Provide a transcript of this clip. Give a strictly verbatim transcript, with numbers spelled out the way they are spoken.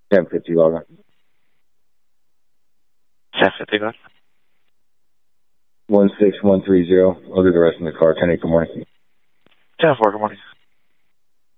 ten fifty, log on. ten fifty, go ahead. one six one three zero. I'll do the rest in the car. ten eight, good morning. ten four, good morning.